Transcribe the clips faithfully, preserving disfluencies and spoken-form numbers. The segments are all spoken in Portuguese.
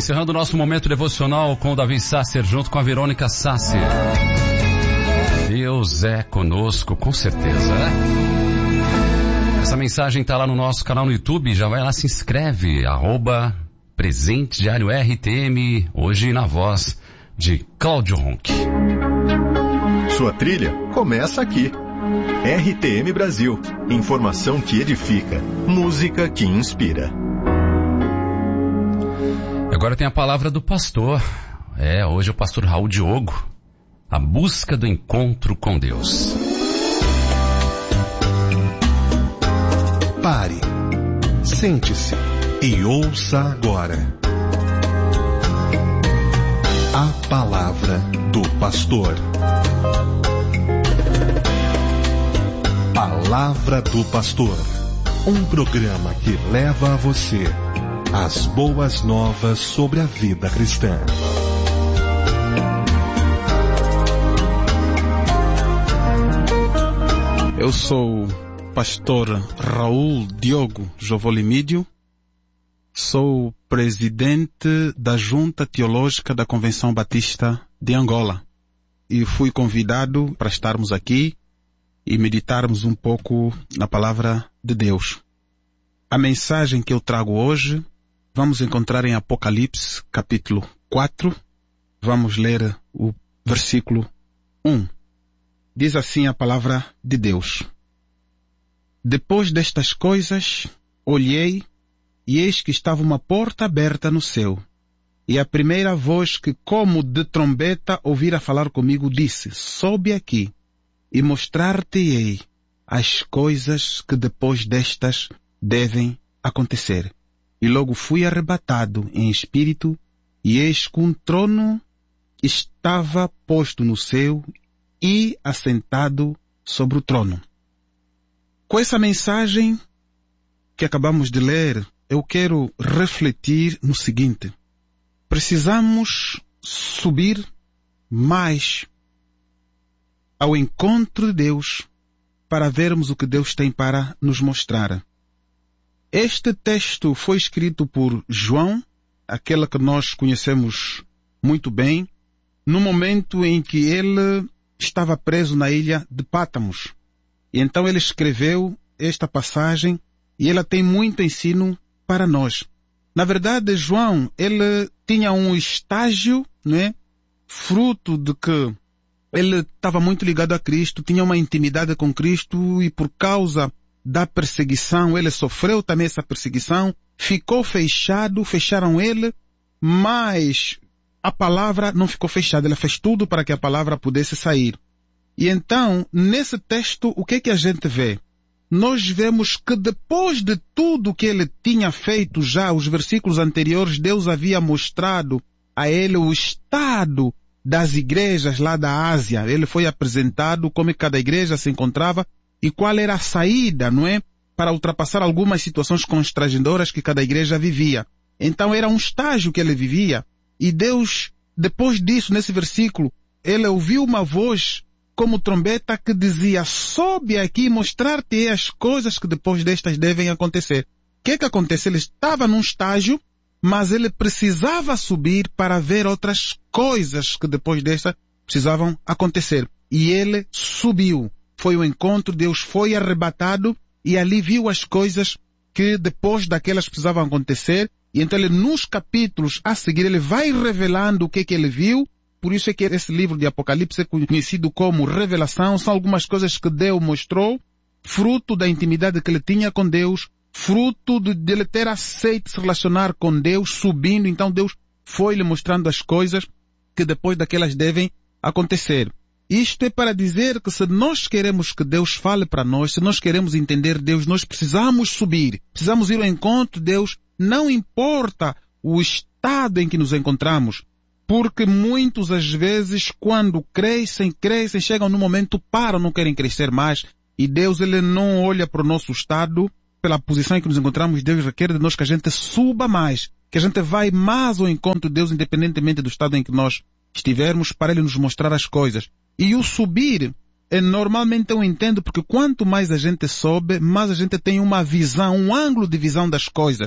encerrando o nosso momento devocional com o Davi Sasser junto com a Verônica Sasser. Deus é conosco, com certeza, né? Essa mensagem está lá no nosso canal no YouTube, já vai lá, se inscreve, arroba Presente Diário R T M, hoje na voz de Cláudio Ronck. Sua trilha começa aqui. R T M Brasil, informação que edifica, música que inspira. Agora tem a palavra do pastor. É, hoje é o pastor Raul Diogo. A busca do encontro com Deus. Pare, sente-se e ouça agora a palavra do pastor. Palavra do Pastor, um programa que leva a você as boas novas sobre a vida cristã. Eu sou o pastor Raul Diogo Jovolimídio, sou presidente da Junta Teológica da Convenção Batista de Angola e fui convidado para estarmos aqui e meditarmos um pouco na palavra de Deus. A mensagem que eu trago hoje vamos encontrar em Apocalipse, capítulo quatro. Vamos ler o versículo um. Diz assim a palavra de Deus. Depois destas coisas, olhei, e eis que estava uma porta aberta no céu. E a primeira voz que, como de trombeta, ouvira falar comigo, disse, sobe aqui, e mostrar-te-ei as coisas que depois destas devem acontecer. E logo fui arrebatado em espírito, e eis que um trono estava posto no céu e assentado sobre o trono. Com essa mensagem que acabamos de ler, eu quero refletir no seguinte. Precisamos subir mais ao encontro de Deus para vermos o que Deus tem para nos mostrar. Este texto foi escrito por João, aquele que nós conhecemos muito bem, no momento em que ele estava preso na ilha de Pátamos. E então ele escreveu esta passagem e ela tem muito ensino para nós. Na verdade, João, ele tinha um estágio, não é? Fruto de que ele estava muito ligado a Cristo, tinha uma intimidade com Cristo e por causa da perseguição, ele sofreu também essa perseguição, ficou fechado, fecharam ele, mas a palavra não ficou fechada, ele fez tudo para que a palavra pudesse sair. E então, nesse texto, o que é que a gente vê? Nós vemos que depois de tudo que ele tinha feito já, os versículos anteriores, Deus havia mostrado a ele o estado das igrejas lá da Ásia. Ele foi apresentado como cada igreja se encontrava e qual era a saída, não é? Para ultrapassar algumas situações constrangedoras que cada igreja vivia. Então era um estágio que ele vivia. E Deus, depois disso, nesse versículo, ele ouviu uma voz como trombeta que dizia, sobe aqui e mostrar-te as coisas que depois destas devem acontecer. O que é que aconteceu? Ele estava num estágio, mas ele precisava subir para ver outras coisas que depois destas precisavam acontecer. E ele subiu. Foi o encontro, Deus foi arrebatado e ali viu as coisas que depois daquelas precisavam acontecer. E então ele, nos capítulos a seguir, ele vai revelando o que é que ele viu. Por isso é que esse livro de Apocalipse é conhecido como Revelação. São algumas coisas que Deus mostrou, fruto da intimidade que ele tinha com Deus, fruto de, de ele ter aceito se relacionar com Deus, subindo. Então Deus foi lhe mostrando as coisas que depois daquelas devem acontecer. Isto é para dizer que se nós queremos que Deus fale para nós, se nós queremos entender Deus, nós precisamos subir, precisamos ir ao encontro de Deus, não importa o estado em que nos encontramos, porque muitos às vezes quando crescem, crescem, chegam no momento, param, não querem crescer mais, e Deus ele não olha para o nosso estado, pela posição em que nos encontramos. Deus requer de nós que a gente suba mais, que a gente vai mais ao encontro de Deus, independentemente do estado em que nós estivermos, para Ele nos mostrar as coisas. E o subir, é, normalmente eu entendo, porque quanto mais a gente sobe, mais a gente tem uma visão, um ângulo de visão das coisas.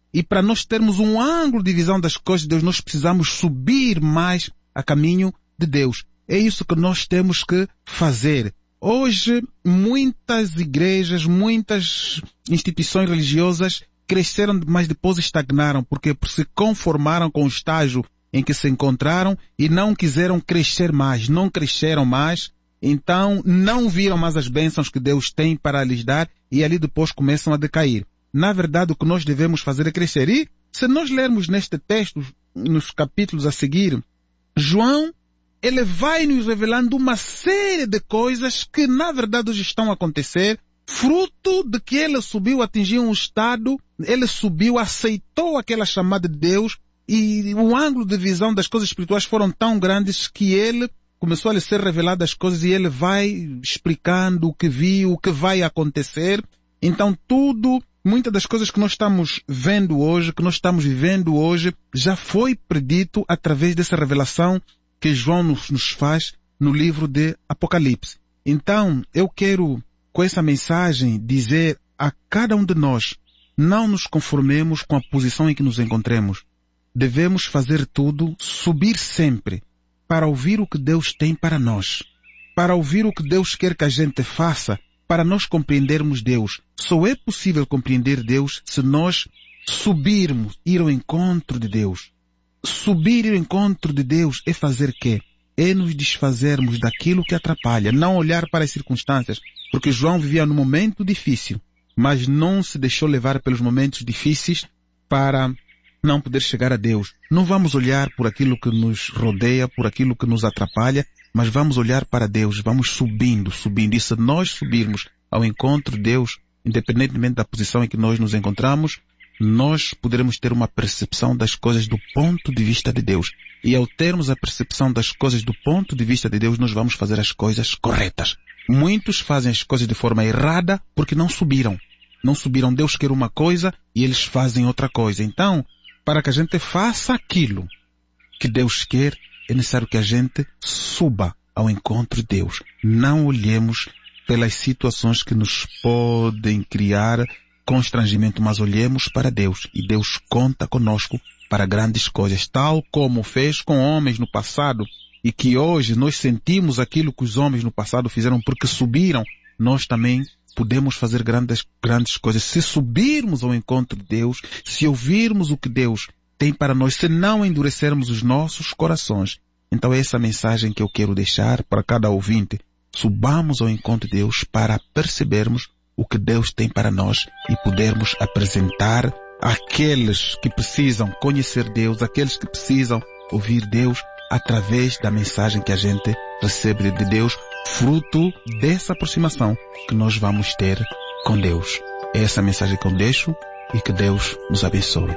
E para nós termos um ângulo de visão das coisas de Deus, nós precisamos subir mais a caminho de Deus. É isso que nós temos que fazer. Hoje, muitas igrejas, muitas instituições religiosas cresceram, mas depois estagnaram, porque se conformaram com o estágio em que se encontraram e não quiseram crescer mais, não cresceram mais, então não viram mais as bênçãos que Deus tem para lhes dar e ali depois começam a decair. Na verdade, o que nós devemos fazer é crescer. E se nós lermos neste texto, nos capítulos a seguir, João, ele vai nos revelando uma série de coisas que na verdade hoje estão a acontecer, fruto de que ele subiu, atingiu um estado, ele subiu, aceitou aquela chamada de Deus e o ângulo de visão das coisas espirituais foram tão grandes que ele começou a lhe ser revelado as coisas e ele vai explicando o que viu, o que vai acontecer. Então tudo, muitas das coisas que nós estamos vendo hoje, que nós estamos vivendo hoje, já foi predito através dessa revelação que João nos, nos faz no livro de Apocalipse. Então, eu quero, com essa mensagem, dizer a cada um de nós, não nos conformemos com a posição em que nos encontremos. Devemos fazer tudo, subir sempre, para ouvir o que Deus tem para nós, para ouvir o que Deus quer que a gente faça, para nós compreendermos Deus. Só é possível compreender Deus se nós subirmos, ir ao encontro de Deus. Subir e ir ao encontro de Deus é fazer quê? É nos desfazermos daquilo que atrapalha, não olhar para as circunstâncias, porque João vivia num momento difícil, mas não se deixou levar pelos momentos difíceis para não poder chegar a Deus. Não vamos olhar por aquilo que nos rodeia, por aquilo que nos atrapalha, mas vamos olhar para Deus, vamos subindo, subindo. E se nós subirmos ao encontro de Deus, independentemente da posição em que nós nos encontramos, nós poderemos ter uma percepção das coisas do ponto de vista de Deus. E ao termos a percepção das coisas do ponto de vista de Deus, nós vamos fazer as coisas corretas. Muitos fazem as coisas de forma errada porque não subiram. Não subiram. Deus quer uma coisa e eles fazem outra coisa. Então, para que a gente faça aquilo que Deus quer, é necessário que a gente suba ao encontro de Deus. Não olhemos pelas situações que nos podem criar constrangimento, mas olhemos para Deus e Deus conta conosco para grandes coisas, tal como fez com homens no passado e que hoje nós sentimos aquilo que os homens no passado fizeram porque subiram. Nós também podemos fazer grandes, grandes coisas se subirmos ao encontro de Deus, se ouvirmos o que Deus tem para nós, se não endurecermos os nossos corações. Então é essa mensagem que eu quero deixar para cada ouvinte. Subamos ao encontro de Deus para percebermos o que Deus tem para nós e podermos apresentar àqueles que precisam conhecer Deus, àqueles que precisam ouvir Deus através da mensagem que a gente recebe de Deus, fruto dessa aproximação que nós vamos ter com Deus. É essa mensagem que eu deixo e que Deus nos abençoe.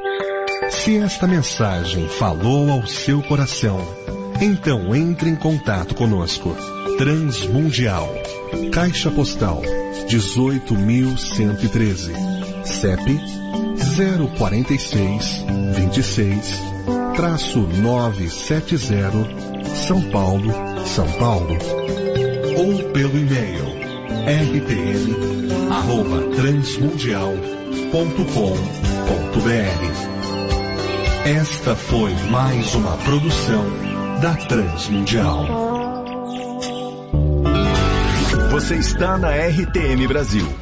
Se esta mensagem falou ao seu coração, então entre em contato conosco. Transmundial, Caixa Postal dezoito mil cento e treze, C E P zero quatro seis, vinte e seis, novecentos e setenta, São Paulo, São Paulo. Ou pelo e-mail r t m arroba transmundial ponto com ponto b r. Esta foi mais uma produção da Transmundial. Você está na R T M Brasil.